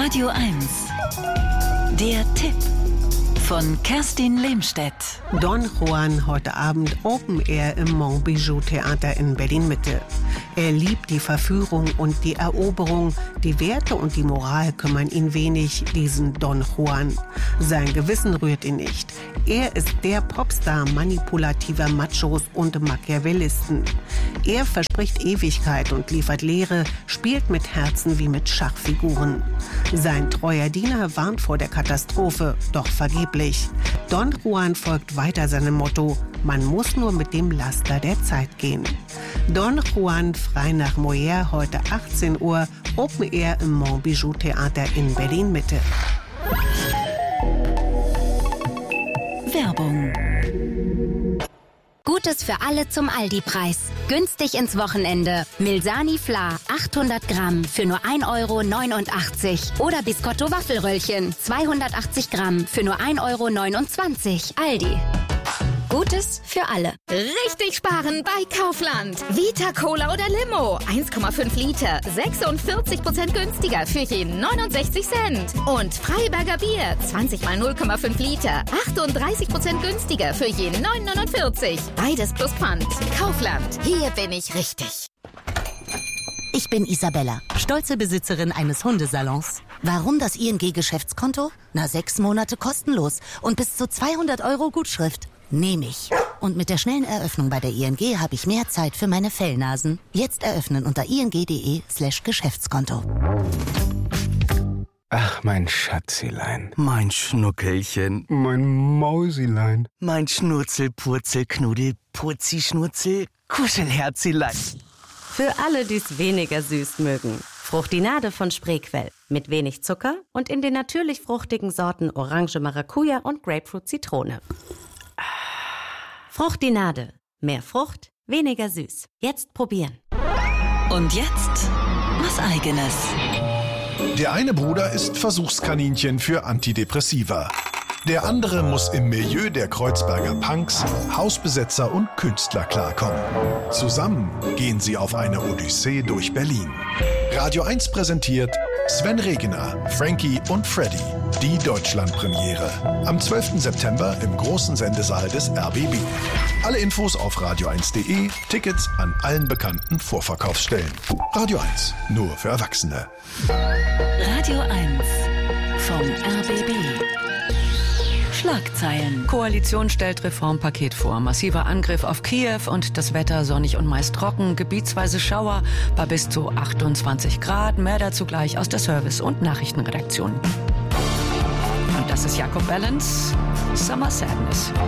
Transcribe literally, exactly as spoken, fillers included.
Radio eins. Der Tipp von Kerstin Lehmstedt. Don Juan heute Abend Open Air im Montbijou Theater in Berlin-Mitte. Er liebt die Verführung und die Eroberung. Die Werte und die Moral kümmern ihn wenig, diesen Don Juan. Sein Gewissen rührt ihn nicht. Er ist der Popstar manipulativer Machos und Machiavellisten. Er verspricht Ewigkeit und liefert Lehre, spielt mit Herzen wie mit Schachfiguren. Sein treuer Diener warnt vor der Katastrophe, doch vergeblich. Don Juan folgt weiter seinem Motto: Man muss nur mit dem Laster der Zeit gehen. Don Juan, frei nach Molière, heute achtzehn Uhr, Open Air im Montbijou Theater in Berlin-Mitte. Werbung. Gutes für alle zum Aldi-Preis. Günstig ins Wochenende. Milsani Fla achthundert Gramm für nur ein Euro neunundachtzig. Oder Biscotto Waffelröllchen zweihundertachtzig Gramm für nur ein Euro neunundzwanzig. Aldi. Gutes für alle. Richtig sparen bei Kaufland. Vita Cola oder Limo. eins Komma fünf Liter. sechsundvierzig Prozent günstiger für jeden neunundsechzig Cent. Und Freiberger Bier. zwanzig mal null Komma fünf Liter. achtunddreißig Prozent günstiger für jeden neun neunundvierzig. Beides plus Pfand. Kaufland. Hier bin ich richtig. Ich bin Isabella, stolze Besitzerin eines Hundesalons. Warum das I N G-Geschäftskonto? Na, sechs Monate kostenlos und bis zu zweihundert Euro Gutschrift. Nehme ich. Und mit der schnellen Eröffnung bei der I N G habe ich mehr Zeit für meine Fellnasen. Jetzt eröffnen unter ing.de slash Geschäftskonto. Ach, mein Schatzilein. Mein Schnuckelchen. Mein Mausilein. Mein Schnurzel, Purzel, Knuddel, Purzi, Schnurzel, Kuschelherzilein. Für alle, die es weniger süß mögen. Fruchtinade von Spreequell. Mit wenig Zucker und in den natürlich fruchtigen Sorten Orange, Maracuja und Grapefruit, Zitrone. Fruchtinade. Mehr Frucht, weniger süß. Jetzt probieren. Und jetzt was Eigenes. Der eine Bruder ist Versuchskaninchen für Antidepressiva. Der andere muss im Milieu der Kreuzberger Punks, Hausbesetzer und Künstler klarkommen. Zusammen gehen sie auf eine Odyssee durch Berlin. Radio eins präsentiert Sven Regener, Frankie und Freddy, die Deutschlandpremiere. Am zwölften September im großen Sendesaal des R B B. Alle Infos auf radio eins punkt de, Tickets an allen bekannten Vorverkaufsstellen. Radio eins, nur für Erwachsene. Radio eins vom R B B. Schlagzeilen. Koalition stellt Reformpaket vor. Massiver Angriff auf Kiew und das Wetter sonnig und meist trocken. Gebietsweise Schauer bei bis zu achtundzwanzig Grad. Mehr dazu gleich aus der Service- und Nachrichtenredaktion. Und das ist Jakob Balance, Summer Sadness.